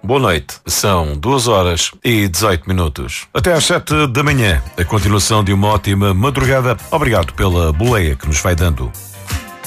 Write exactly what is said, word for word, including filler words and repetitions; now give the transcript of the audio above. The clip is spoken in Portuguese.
Boa noite. São duas horas e dezoito minutos. Até às sete da manhã. A continuação de uma ótima madrugada. Obrigado pela boleia que nos vai dando.